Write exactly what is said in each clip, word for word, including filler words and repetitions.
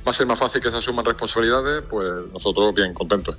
va a ser más fácil que se asuman responsabilidades, pues nosotros bien contentos.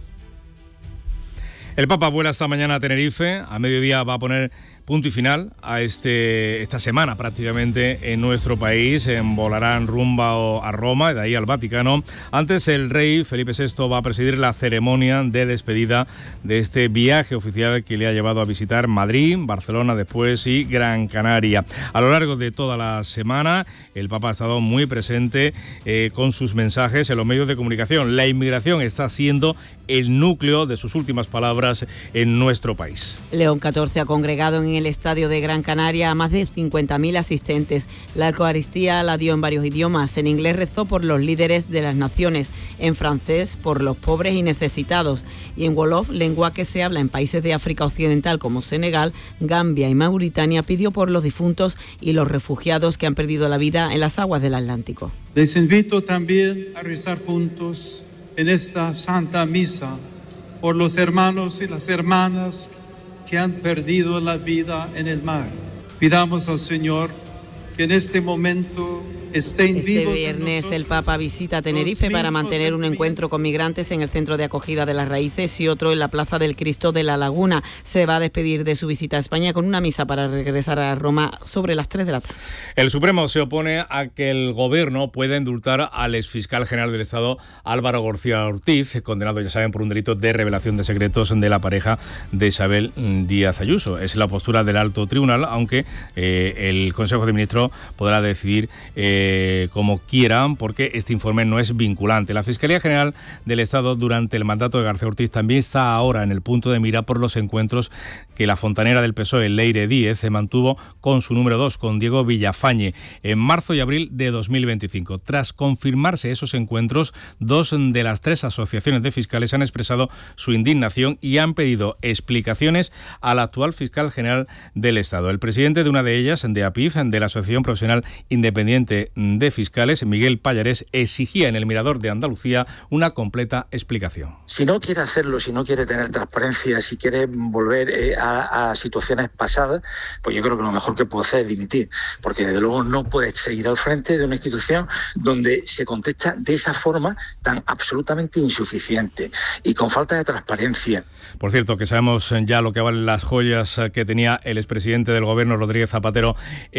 El Papa vuela esta mañana a Tenerife, a mediodía va a poner punto y final a este esta semana prácticamente en nuestro país. En volarán rumbo a Roma y de ahí al Vaticano. Antes el rey Felipe sexto va a presidir la ceremonia de despedida de este viaje oficial que le ha llevado a visitar Madrid, Barcelona después y Gran Canaria. A lo largo de toda la semana el Papa ha estado muy presente eh, con sus mensajes en los medios de comunicación. La inmigración está siendo el núcleo de sus últimas palabras en nuestro país. León catorce ha congregado en el estadio de Gran Canaria a más de cincuenta mil asistentes. La Eucaristía la dio en varios idiomas. En inglés rezó por los líderes de las naciones, en francés por los pobres y necesitados, y en wolof, lengua que se habla en países de África Occidental como Senegal, Gambia y Mauritania, pidió por los difuntos y los refugiados que han perdido la vida en las aguas del Atlántico. Les invito también a rezar juntos en esta Santa Misa por los hermanos y las hermanas que han perdido la vida en el mar. Pidamos al Señor que en este momento estén este vivos. Este viernes el Papa visita Tenerife para mantener un encuentro con migrantes en el centro de acogida de las Raíces y otro en la Plaza del Cristo de la Laguna. Se va a despedir de su visita a España con una misa para regresar a Roma sobre las tres de la tarde. El Supremo se opone a que el Gobierno pueda indultar al exfiscal general del Estado Álvaro García Ortiz, condenado, ya saben, por un delito de revelación de secretos de la pareja de Isabel Díaz Ayuso. Es la postura del alto tribunal, aunque eh, el Consejo de Ministros podrá decidir eh, Eh, como quieran, porque este informe no es vinculante. La Fiscalía General del Estado durante el mandato de García Ortiz también está ahora en el punto de mira por los encuentros que la fontanera del P S O E, Leire Díez, se mantuvo con su número dos, con Diego Villafañe, en marzo y abril de dos mil veinticinco. Tras confirmarse esos encuentros, dos de las tres asociaciones de fiscales han expresado su indignación y han pedido explicaciones al actual fiscal general del Estado. El presidente de una de ellas, de A P I F, de la Asociación Profesional Independiente de Fiscales, Miguel Pallarés, exigía en el Mirador de Andalucía una completa explicación. Si no quiere hacerlo, si no quiere tener transparencia, si quiere volver eh, a, a situaciones pasadas, pues yo creo que lo mejor que puede hacer es dimitir, porque desde luego no puede seguir al frente de una institución donde se contesta de esa forma tan absolutamente insuficiente y con falta de transparencia. Por cierto, que sabemos ya lo que valen las joyas que tenía el expresidente del Gobierno, Rodríguez Zapatero,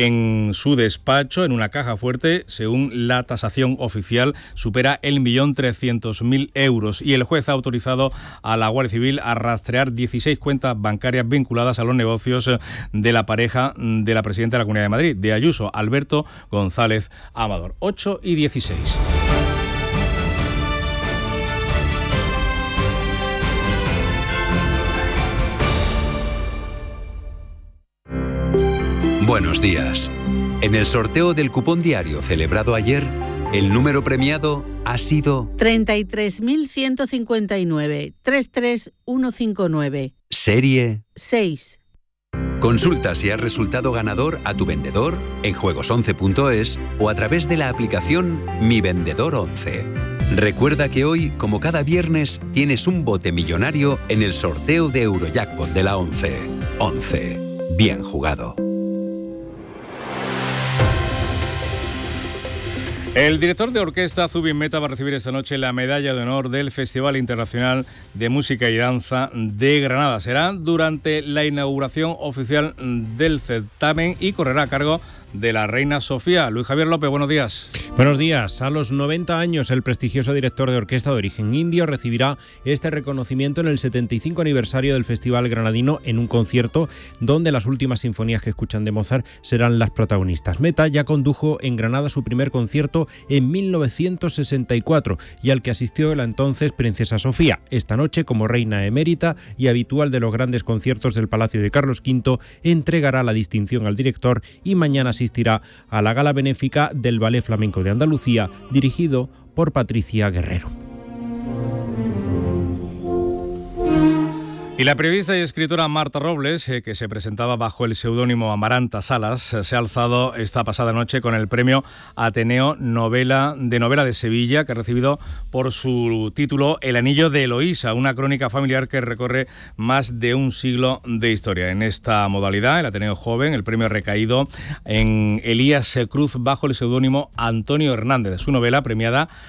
en su despacho, en una caja fuerte. Según la tasación oficial, supera el millón trescientos mil euros y el juez ha autorizado a la Guardia Civil a rastrear dieciséis cuentas bancarias vinculadas a los negocios de la pareja de la presidenta de la Comunidad de Madrid, de Ayuso, Alberto González Amador. ocho y dieciséis. Buenos días. En el sorteo del cupón diario celebrado ayer, el número premiado ha sido treinta y tres mil ciento cincuenta y nueve, treinta y tres mil ciento cincuenta y nueve. Serie seis. Consulta si has resultado ganador a tu vendedor en juegos once punto es o a través de la aplicación Mi Vendedor once. Recuerda que hoy, como cada viernes, tienes un bote millonario en el sorteo de Eurojackpot de la once. once. Bien jugado. El director de orquesta Zubin Mehta va a recibir esta noche la medalla de honor del Festival Internacional de Música y Danza de Granada. Será durante la inauguración oficial del certamen y correrá a cargo de la reina Sofía. Luis Javier López, buenos días. Buenos días. A los noventa años, el prestigioso director de orquesta de origen indio recibirá este reconocimiento en el setenta y cinco aniversario del Festival Granadino en un concierto donde las últimas sinfonías que escuchan de Mozart serán las protagonistas. Mehta ya condujo en Granada su primer concierto en mil novecientos sesenta y cuatro y al que asistió la entonces princesa Sofía. Esta noche, como reina emérita y habitual de los grandes conciertos del Palacio de Carlos quinto, entregará la distinción al director y mañana asistirá a la gala benéfica del Ballet Flamenco de Andalucía, dirigido por Patricia Guerrero. Y la periodista y escritora Marta Robles, eh, que se presentaba bajo el seudónimo Amaranta Salas, eh, se ha alzado esta pasada noche con el premio Ateneo Novela de Novela de Sevilla, que ha recibido por su título El Anillo de Eloísa, una crónica familiar que recorre más de un siglo de historia. En esta modalidad, el Ateneo Joven, el premio ha recaído en Elías Cruz bajo el seudónimo Antonio Hernández. Su novela, premiada